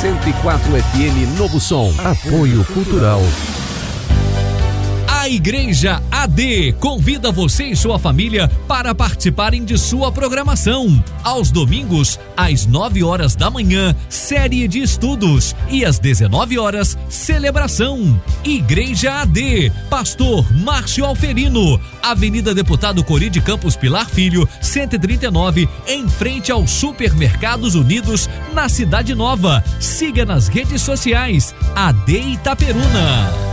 104 FM Novo Som. Apoio Cultural. A Igreja AD convida você e sua família para participarem de sua programação. Aos domingos, às 9 horas da manhã, série de estudos e às 19 horas, celebração. Igreja AD, Pastor Márcio Alferino, Avenida Deputado Cori de Campos Pilar Filho, 139, em frente aos Supermercados Unidos, na Cidade Nova. Siga nas redes sociais, AD Itaperuna.